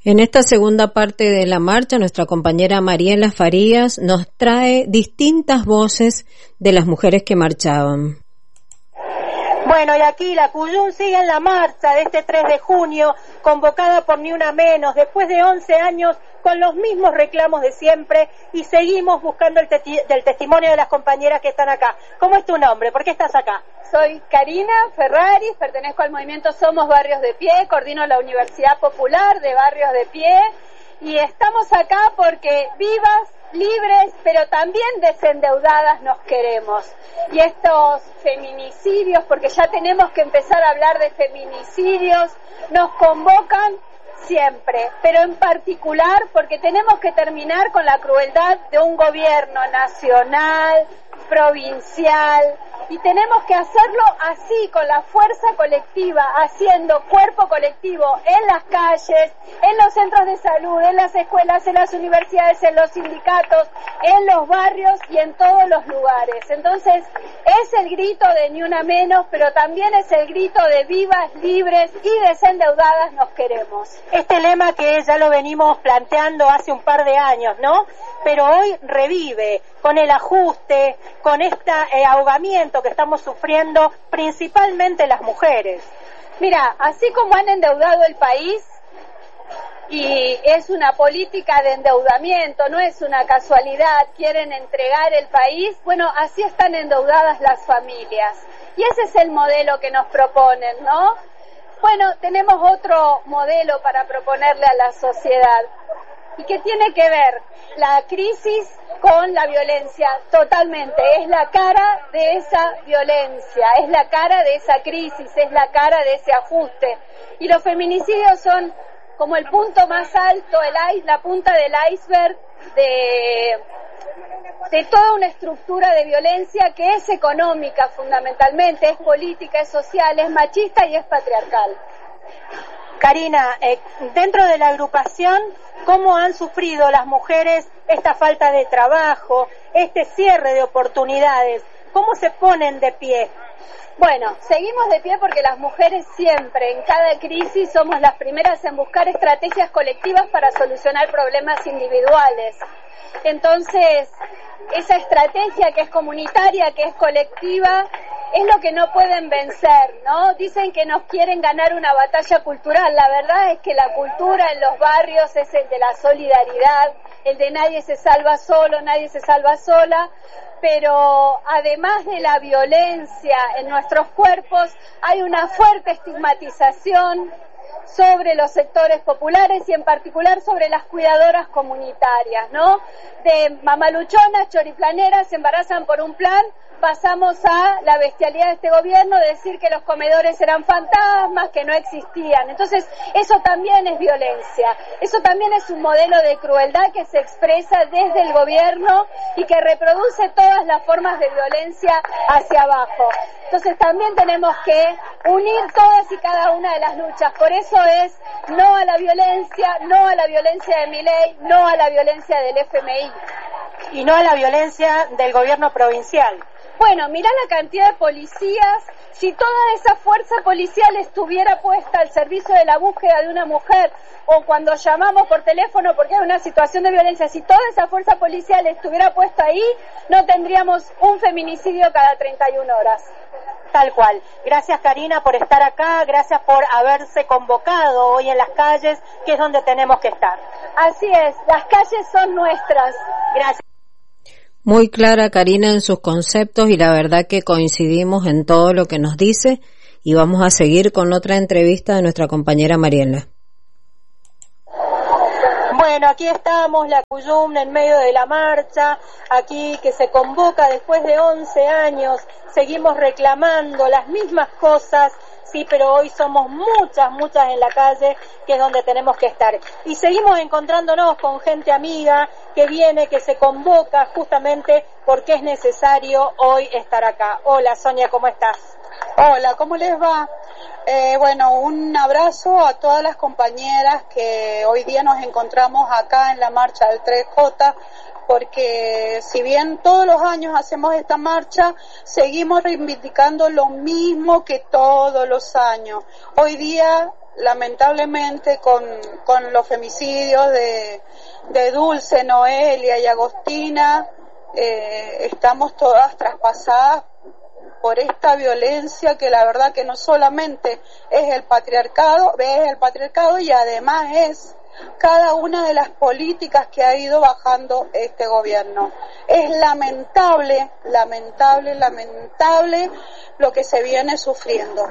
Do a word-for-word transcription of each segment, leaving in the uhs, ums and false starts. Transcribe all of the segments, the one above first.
En esta segunda parte de la marcha, nuestra compañera Mariela Farías nos trae distintas voces de las mujeres que marchaban. Bueno, y aquí la Cuyum sigue en la marcha de este tres de junio, convocada por Ni Una Menos, después de once años con los mismos reclamos de siempre, y seguimos buscando el, te- el testimonio de las compañeras que están acá. ¿Cómo es tu nombre? ¿Por qué estás acá? Soy Karina Ferraris, pertenezco al movimiento Somos Barrios de Pie, coordino la Universidad Popular de Barrios de Pie, y estamos acá porque vivas, libres, pero también desendeudadas nos queremos. Y estos feminicidios, porque ya tenemos que empezar a hablar de feminicidios, nos convocan siempre, pero en particular porque tenemos que terminar con la crueldad de un gobierno nacional, provincial, y tenemos que hacerlo así, con la fuerza colectiva, haciendo cuerpo colectivo en las calles, en los centros de salud, en las escuelas, en las universidades, en los sindicatos, en los barrios y en todos los lugares. Entonces, es el grito de Ni Una Menos, pero también es el grito de vivas, libres y desendeudadas nos queremos. Este lema que ya lo venimos planteando hace un par de años, ¿no? Pero hoy revive con el ajuste, con este eh, ahogamiento que estamos sufriendo principalmente las mujeres. Mira, así como han endeudado el país, y es una política de endeudamiento, no es una casualidad, quieren entregar el país, bueno, así están endeudadas las familias. Y ese es el modelo que nos proponen, ¿no? Bueno, tenemos otro modelo para proponerle a la sociedad. ¿Y qué tiene que ver la crisis con la violencia? Totalmente, es la cara de esa violencia, es la cara de esa crisis, es la cara de ese ajuste. Y los feminicidios son como el punto más alto, el, la punta del iceberg de, de toda una estructura de violencia que es económica fundamentalmente, es política, es social, es machista y es patriarcal. Karina, eh, dentro de la agrupación, ¿cómo han sufrido las mujeres esta falta de trabajo, este cierre de oportunidades? ¿Cómo se ponen de pie? Bueno, seguimos de pie porque las mujeres siempre, en cada crisis, somos las primeras en buscar estrategias colectivas para solucionar problemas individuales. Entonces, esa estrategia que es comunitaria, que es colectiva, es lo que no pueden vencer, ¿no? Dicen que nos quieren ganar una batalla cultural. La verdad es que la cultura en los barrios es el de la solidaridad, el de nadie se salva solo, nadie se salva sola, pero además de la violencia en nuestros cuerpos, hay una fuerte estigmatización sobre los sectores populares y en particular sobre las cuidadoras comunitarias, ¿no? De mamaluchonas, choriplaneras, se embarazan por un plan, pasamos a la bestialidad de este gobierno de decir que los comedores eran fantasmas, que no existían. Entonces, eso también es violencia. Eso también es un modelo de crueldad que se expresa desde el gobierno y que reproduce todas las formas de violencia hacia abajo. Entonces, también tenemos que unir todas y cada una de las luchas. Por eso es no a la violencia, no a la violencia de Milei, no a la violencia del F M I. Y no a la violencia del gobierno provincial. Bueno, mirá la cantidad de policías. Si toda esa fuerza policial estuviera puesta al servicio de la búsqueda de una mujer, o cuando llamamos por teléfono porque hay una situación de violencia, si toda esa fuerza policial estuviera puesta ahí, no tendríamos un feminicidio cada treinta y una horas. Tal cual. Gracias, Karina, por estar acá, gracias por haberse convocado hoy en las calles, que es donde tenemos que estar. Así es, las calles son nuestras. Gracias. Muy clara Karina en sus conceptos y la verdad que coincidimos en todo lo que nos dice, y vamos a seguir con otra entrevista de nuestra compañera Mariela. Bueno, aquí estamos, la Cuyum en medio de la marcha, aquí que se convoca después de once años, seguimos reclamando las mismas cosas, sí, pero hoy somos muchas, muchas en la calle, que es donde tenemos que estar. Y seguimos encontrándonos con gente amiga que viene, que se convoca justamente porque es necesario hoy estar acá. Hola, Sonia, ¿cómo estás? Hola, ¿cómo les va? Eh, bueno, un abrazo a todas las compañeras que hoy día nos encontramos acá en la marcha del tres J, porque si bien todos los años hacemos esta marcha, seguimos reivindicando lo mismo que todos los años. Hoy día lamentablemente con, con los femicidios de, de Dulce, Noelia y Agostina, eh, estamos todas traspasadas por esta violencia que la verdad que no solamente es el patriarcado, es el patriarcado y además es cada una de las políticas que ha ido bajando este gobierno. Es lamentable, lamentable, lamentable lo que se viene sufriendo.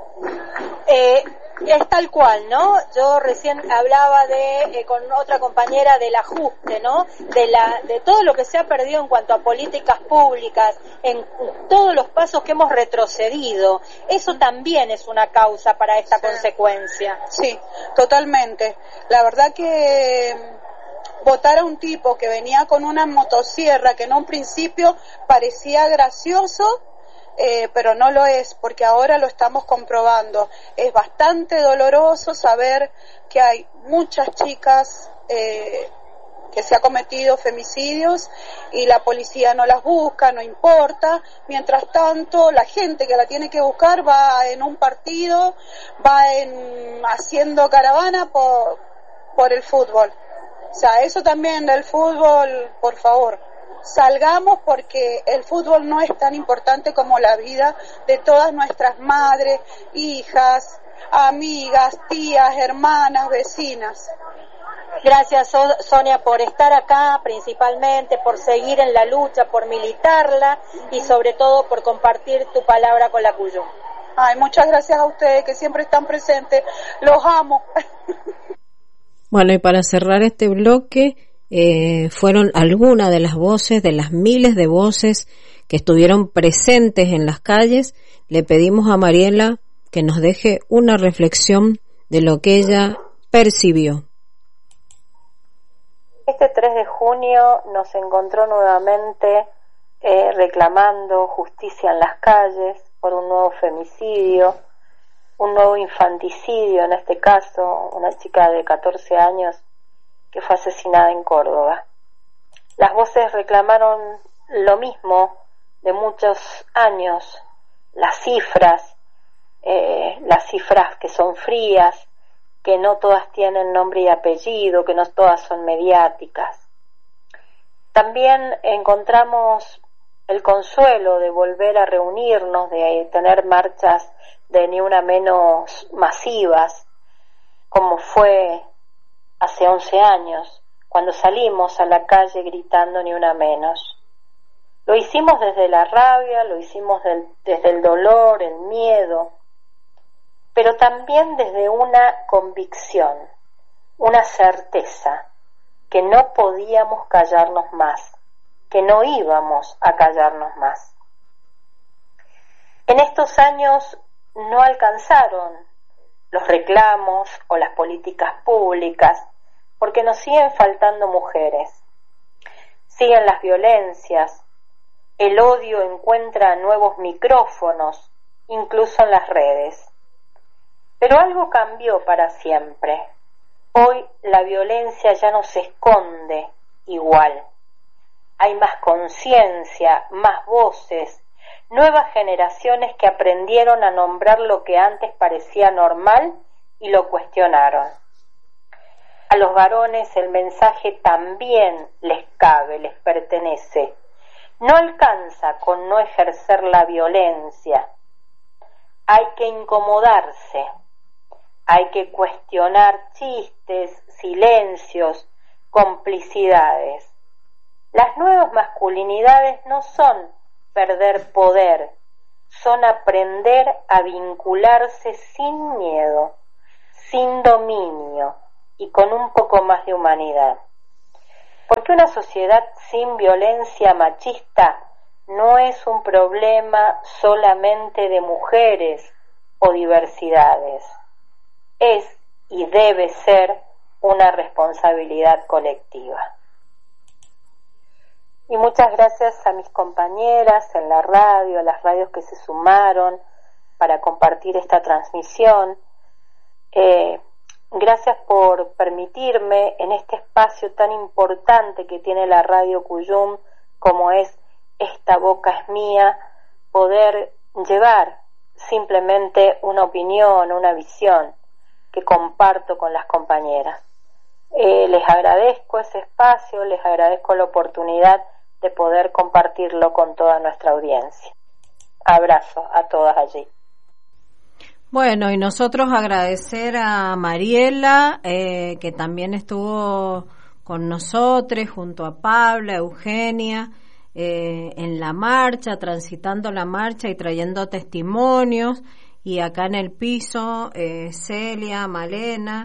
Eh, es tal cual, ¿no? Yo recién hablaba de eh, con otra compañera del ajuste, ¿no? De la de todo lo que se ha perdido en cuanto a políticas públicas, en todos los pasos que hemos retrocedido. Eso también es una causa para esta sí. consecuencia. Sí, totalmente. La verdad que votar a un tipo que venía con una motosierra que en un principio parecía gracioso, Eh, pero no lo es, porque ahora lo estamos comprobando. Es bastante doloroso saber que hay muchas chicas eh, que se ha cometido femicidios y la policía no las busca, no importa. Mientras tanto, la gente que la tiene que buscar va en un partido, va en haciendo caravana por, por el fútbol. O sea, eso también del fútbol, por favor. Salgamos porque el fútbol no es tan importante como la vida de todas nuestras madres, hijas, amigas, tías, hermanas, vecinas. Gracias, Sonia, por estar acá, principalmente por seguir en la lucha, por militarla y sobre todo por compartir tu palabra con la Cuyum. Ay, muchas gracias a ustedes que siempre están presentes. Los amo. Bueno, y para cerrar este bloque, Eh, fueron algunas de las voces, de las miles de voces que estuvieron presentes en las calles. Le pedimos a Mariela que nos deje una reflexión de lo que ella percibió. Este tres de junio nos encontró nuevamente eh, reclamando justicia en las calles por un nuevo femicidio, un nuevo infanticidio, en este caso una chica de catorce años que fue asesinada en Córdoba. Las voces reclamaron lo mismo de muchos años, las cifras, eh, las cifras que son frías, que no todas tienen nombre y apellido, que no todas son mediáticas. También encontramos el consuelo de volver a reunirnos, de tener marchas de ni una menos masivas, como fue hace once años, cuando salimos a la calle gritando ni una menos. Lo hicimos desde la rabia, lo hicimos del, desde el dolor, el miedo, pero también desde una convicción, una certeza, que no podíamos callarnos más, que no íbamos a callarnos más. En estos años no alcanzaron los reclamos o las políticas públicas, porque nos siguen faltando mujeres, siguen las violencias, el odio encuentra nuevos micrófonos, incluso en las redes. Pero algo cambió para siempre. Hoy la violencia ya no se esconde igual. Hay más conciencia, más voces, nuevas generaciones que aprendieron a nombrar lo que antes parecía normal y lo cuestionaron. A los varones el mensaje también les cabe, les pertenece. No alcanza con no ejercer la violencia. Hay que incomodarse, hay que cuestionar chistes, silencios, complicidades. Las nuevas masculinidades no son perder poder, son aprender a vincularse sin miedo, sin dominio, y con un poco más de humanidad. Porque una sociedad sin violencia machista no es un problema solamente de mujeres o diversidades. Es y debe ser una responsabilidad colectiva. Y muchas gracias a mis compañeras en la radio, a las radios que se sumaron para compartir esta transmisión. Eh, Gracias por permitirme en este espacio tan importante que tiene la Radio Cuyum, como es Esta Boca es Mía, poder llevar simplemente una opinión, una visión, que comparto con las compañeras. Eh, les agradezco ese espacio, les agradezco la oportunidad de poder compartirlo con toda nuestra audiencia. Abrazo a todas allí. Bueno, y nosotros agradecer a Mariela, eh, que también estuvo con nosotros, junto a Paula, Eugenia, eh, en la marcha, transitando la marcha y trayendo testimonios, y acá en el piso, eh, Celia, Malena,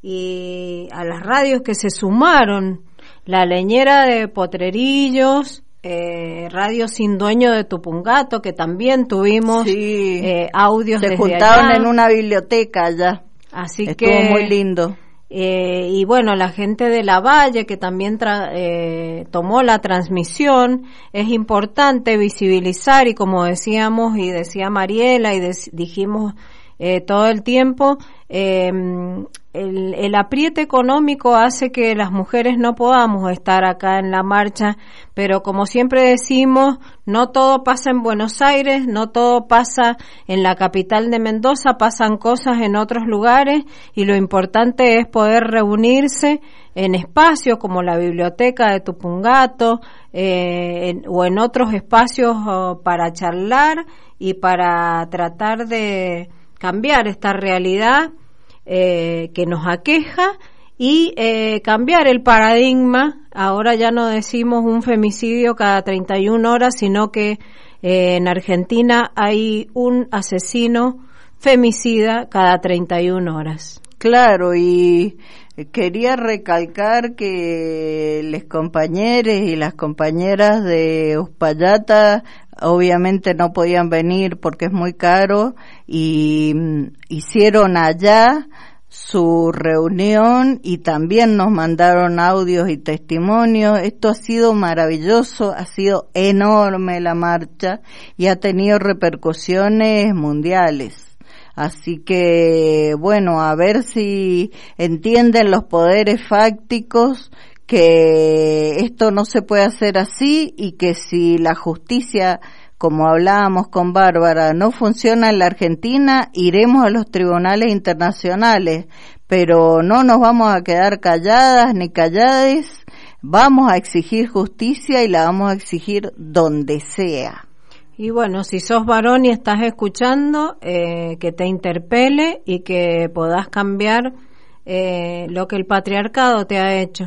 y a las radios que se sumaron, La Leñera de Potrerillos, eh, Radio Sin Dueño de Tupungato, que también tuvimos sí, eh, audios se desde juntaron allá. En una biblioteca allá, así estuvo que muy lindo. Eh, y bueno, la gente de La Valle que también tra- eh, tomó la transmisión. Es importante visibilizar, y como decíamos y decía Mariela y de- dijimos eh, todo el tiempo, eh, el, el apriete económico hace que las mujeres no podamos estar acá en la marcha, pero como siempre decimos, no todo pasa en Buenos Aires, no todo pasa en la capital de Mendoza, pasan cosas en otros lugares, y lo importante es poder reunirse en espacios como la biblioteca de Tupungato, eh, en, o en otros espacios oh, para charlar y para tratar de cambiar esta realidad eh, que nos aqueja, y eh, cambiar el paradigma. Ahora ya no decimos un femicidio cada treinta y una horas, sino que eh, en Argentina hay un asesino femicida cada treinta y una horas. Claro, y quería recalcar que los compañeros y las compañeras de Uspallata obviamente no podían venir porque es muy caro, y mm, hicieron allá su reunión y también nos mandaron audios y testimonios. Esto ha sido maravilloso, ha sido enorme la marcha y ha tenido repercusiones mundiales. Así que, bueno, a ver si entienden los poderes fácticos que esto no se puede hacer así, y que si la justicia, como hablábamos con Bárbara, no funciona en la Argentina, iremos a los tribunales internacionales, pero no nos vamos a quedar calladas ni callades, vamos a exigir justicia y la vamos a exigir donde sea. Y bueno, si sos varón y estás escuchando, eh, que te interpele y que podás cambiar eh, lo que el patriarcado te ha hecho,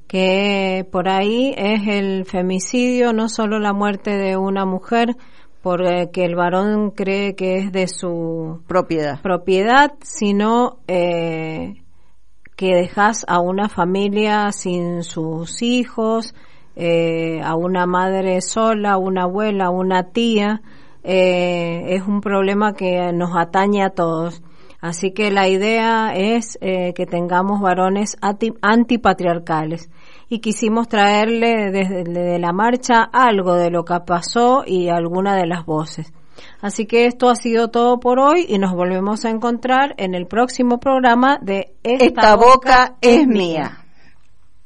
que por ahí es el femicidio, no solo la muerte de una mujer porque el varón cree que es de su propiedad, propiedad sino eh, que dejas a una familia sin sus hijos, Eh, a una madre sola, a una abuela, a una tía. Eh, es un problema que nos atañe a todos. Así que la idea es eh, que tengamos varones anti, antipatriarcales. Y quisimos traerle desde de la marcha algo de lo que pasó y alguna de las voces. Así que esto ha sido todo por hoy, y nos volvemos a encontrar en el próximo programa de Esta, Esta boca, boca es mía.